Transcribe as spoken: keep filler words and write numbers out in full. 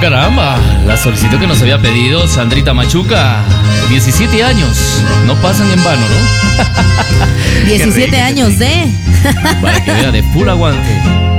caramba, la solicitud que nos había pedido Sandrita Machuca. diecisiete años, no pasan en vano, ¿no? diecisiete años de... Para que vea, de full aguante.